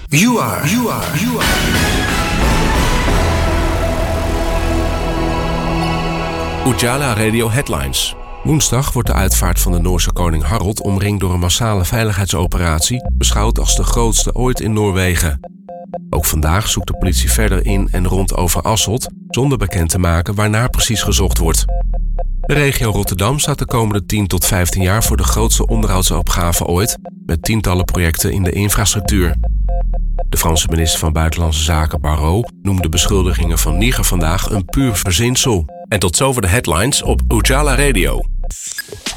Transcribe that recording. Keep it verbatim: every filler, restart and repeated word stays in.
You are, you are, you are. Ujala Radio Headlines. Woensdag wordt de uitvaart van de Noorse koning Harald omringd door een massale veiligheidsoperatie, beschouwd als de grootste ooit in Noorwegen. Ook vandaag zoekt de politie verder in en rond Overasselt, zonder bekend te maken waarnaar precies gezocht wordt. De regio Rotterdam staat de komende tien tot vijftien jaar voor de grootste onderhoudsopgave ooit, met tientallen projecten in de infrastructuur. De Franse minister van Buitenlandse Zaken Barrot noemde de beschuldigingen van Niger vandaag een puur verzinsel. En tot zover de headlines op Ujala Radio.